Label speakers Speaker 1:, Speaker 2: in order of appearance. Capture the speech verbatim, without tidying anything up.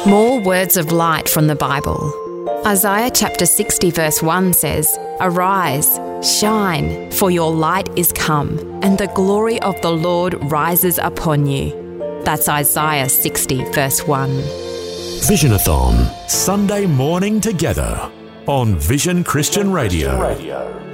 Speaker 1: More words of light from the Bible. Isaiah chapter sixty verse one says, "Arise, shine, for your light is come, and the glory of the Lord rises upon you." That's Isaiah sixty verse one.
Speaker 2: Visionathon, Sunday morning together on Vision Christian Radio.